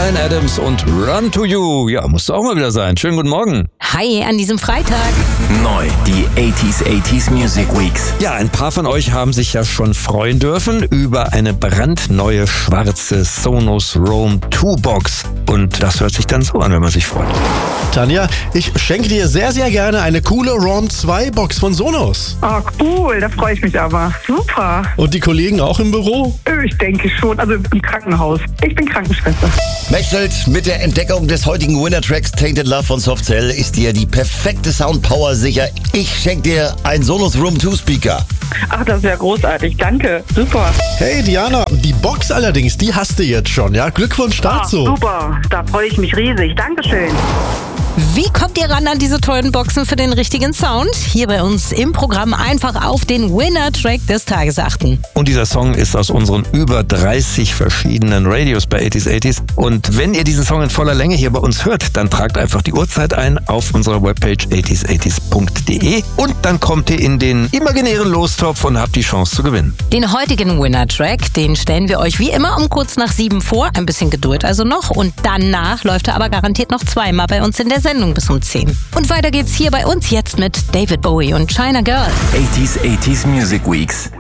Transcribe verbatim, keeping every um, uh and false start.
Bryan Adams und Run to You. Ja, musst du auch mal wieder sein. Schönen guten Morgen. Hi, an diesem Freitag. Neu, die achtziger achtziger Music Weeks. Ja, ein paar von euch haben sich ja schon freuen dürfen über eine brandneue schwarze Sonos Roam zwei Box. Und das hört sich dann so an, wenn man sich freut. Tanja, ich schenke dir sehr, sehr gerne eine coole Roam zwei Box von Sonos. Oh, cool, da freue ich mich aber. Super. Und die Kollegen auch im Büro? Ich denke schon, also im Krankenhaus. Ich bin Krankenschwester. Mechtelt, mit der Entdeckung des heutigen Winner-Tracks Tainted Love von Softcell ist dir die perfekte Soundpower sicher. Ich schenke dir ein Sonos Roam zwei Speaker. Ach, das ist ja großartig. Danke. Super. Hey Diana, die Box allerdings, die hast du jetzt schon, ja? Glückwunsch dazu. Ah, super, da freue ich mich riesig. Dankeschön. Wie kommt ihr ran an diese tollen Boxen für den richtigen Sound? Hier bei uns im Programm einfach auf den Winner-Track des Tages achten. Und dieser Song ist aus unseren über dreißig verschiedenen Radios bei achtziger achtziger. Und wenn ihr diesen Song in voller Länge hier bei uns hört, dann tragt einfach die Uhrzeit ein auf unserer Webpage achtziger achtziger punkt de und dann kommt ihr in den imaginären Lostopf und habt die Chance zu gewinnen. Den heutigen Winner-Track, den stellen wir euch wie immer um kurz nach sieben vor. Ein bisschen Geduld also noch. Und danach läuft er aber garantiert noch zweimal bei uns in der Sendung bis um zehn. Und weiter geht's hier bei uns jetzt mit David Bowie und China Girl. achtziger achtziger Music Weeks.